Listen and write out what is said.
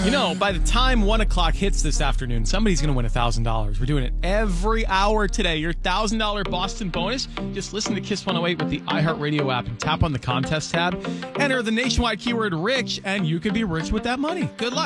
By the time 1 o'clock hits this afternoon, somebody's going to win $1,000. We're doing it every hour today. Your $1,000 Boston bonus. Just listen to Kiss 108 with the iHeartRadio app and tap on the contest tab. Enter the nationwide keyword rich, and you could be rich with that money. Good luck.